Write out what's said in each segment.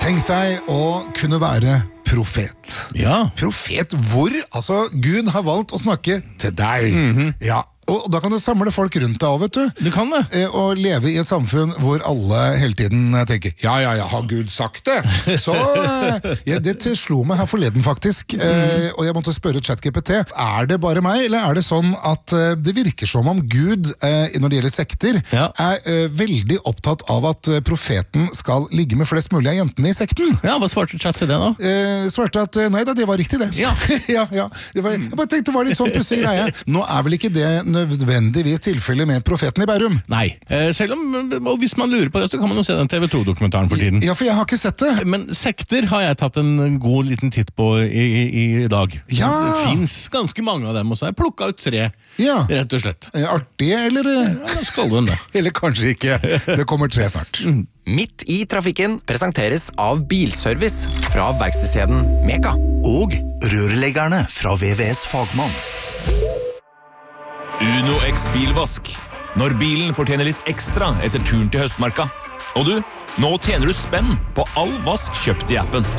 Tenk deg å kunne være profet. Ja. Profet hvor? Altså, Gud har valgt å snakke til deg. Ja. Og da kan du samle folk rundt deg også, vet du. Du kan det. Og leve i et samfunn hvor alle hele tiden tenker, ja, har Gud sagt det? Så det slo meg her forleden faktisk, og jeg måtte spørre ChatGPT, er det bare meg, eller er det sånn at det virker som om Gud, når det gjelder sekter, er veldig opptatt av at profeten skal ligge med flest mulig av jentene i sekten? Ja, hva svarte chat til det da? Svarte at, nei da, det var riktig det. Ja. ja. Jeg bare tenkte det var litt sånn pussig greie. Nå er vel ikke det nødvendigvis tilfelle med profeten i Bærum. Nei, selv om, og hvis man lurer på det, så kan man jo se den TV2-dokumentaren for tiden. Ja, for jeg har ikke sett det. Men sekter har jeg tatt en god liten titt på i dag. Ja. Det finnes ganske mange av dem, og så har jeg plukket ut 3, rett og slett. Artig, eller? Ja, skal den det. Eller kanskje ikke. Det kommer 3 snart. Midt i trafikken presenteres av Bilservice fra verkstedskjeden Meka. Og rørleggerne fra VVS Fagmann. Uno X bilvask. Når bilen fortjener litt ekstra etter turen til høstmarka. Og du, nå tjener du spenn på all vask kjøpt i appen.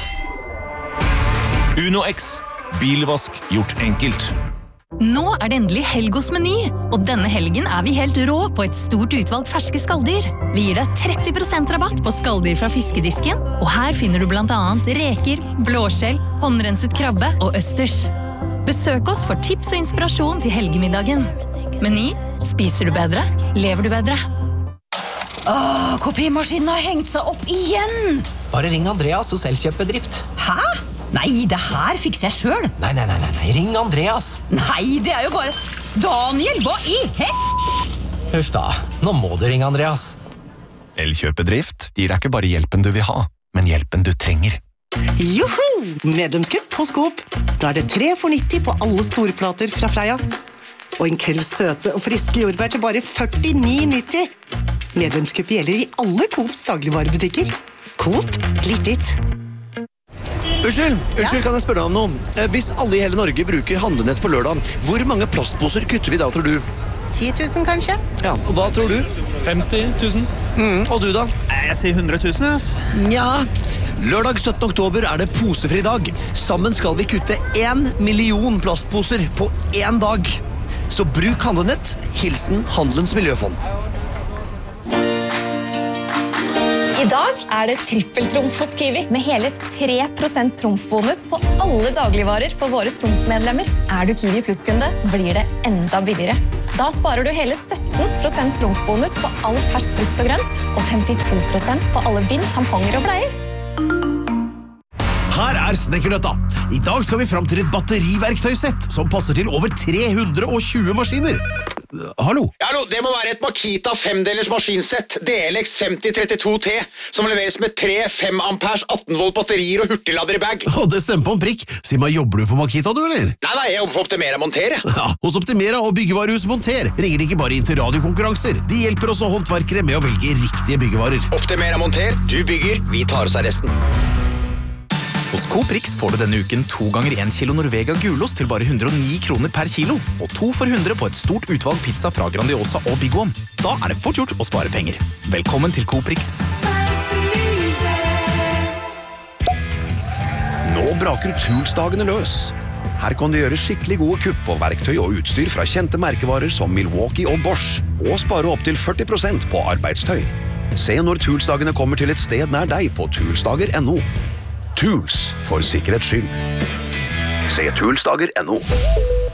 Uno X. Bilvask gjort enkelt. Nå er det endelig helg hos Meny, og denne helgen er vi helt rå på et stort utvalg ferske skalldyr. Vi gir deg 30% rabatt på skalldyr fra fiskedisken, og her finner du blant annet reker, blåskjell, håndrenset krabbe og østers. Besøk oss for tips og inspirasjon til helgemiddagen. Meny. Spiser du bedre? Lever du bedre? Kopimaskinen har hengt seg opp igjen! Bare ring Andreas hos Elkjøpbedrift. Hæ? Nei, det her fikser jeg selv. Nei, ring Andreas. Nei, det er jo bare... Daniel, hva i Huff da, nå må du ringe Andreas. Elkjøpedrift gir deg ikke bare hjelpen du vil ha, men hjelpen du trenger. Joho! Medlemskap på Coop. Da er det 3 for 90 på alle storplater fra Freia. Og en kurv søte og friske jordbær til bare 49,90. Medlemskap gjelder i alle Coops dagligvarebutikker. Coop, litt ditt. Unnskyld, kan jeg spørre deg om noe? Hvis alle i hele Norge bruker handlenett på lørdag, hvor mange plastposer kutter vi da, tror du? 10 000 kanskje? Ja, og hva tror du? 50 000. Og du da? Jeg sier 100 000, ass. Nja. Lørdag 17. oktober er det posefri dag. Sammen skal vi kutte 1 million plastposer på 1 dag. Så bruk handlenett. Hilsen Handelens Miljøfond. I dag er det trippeltrumf hos Kiwi, med hele 3% trumfbonus på alle dagligvarer for våre trumfmedlemmer. Er du Kiwi Plus-kunde, blir det enda billigere. Da sparer du hele 17% trumfbonus på all fersk frukt og grønt, og 52% på alle bind, tamponger og bleier. Her er Snekkerløtta. I dag skal vi frem til et batteriverktøysett som passer til over 320 maskiner. Hallo? Hallo, det må være et Makita 5-delers maskinsett, DLX 5032T, som leveres med 3 5 amperes 18 volt batterier og hurtiglader i bag. Det stemmer på en prikk. Si meg, jobber du for Makita, du, eller? Nei, jeg jobber for Optimera Monter. Ja, hos Optimera og byggevarehuset Monter ringer de ikke bare inn til radiokonkurranser. De hjelper også håndverkere med å velge riktige byggevarer. Optimera Monter, du bygger, vi tar oss av resten. Hos Coop Rix får du denne uken 2 ganger 1 kilo Norvega gulost til bare 109 kroner per kilo, og 2 for 100 på et stort utvalg pizza fra Grandiosa og Big One. Da er det fort gjort å spare penger. Velkommen til Coop Rix. Nå braker Tools-dagene løs. Her kan du gjøre skikkelig gode kupp på verktøy og utstyr fra kjente merkevarer som Milwaukee og Bosch, og spare opp til 40% på arbeidstøy. Se når Tools-dagene kommer til et sted nær deg på toolsdager.no. Tools, for sikkerhets skyld. Se toolsdager.no.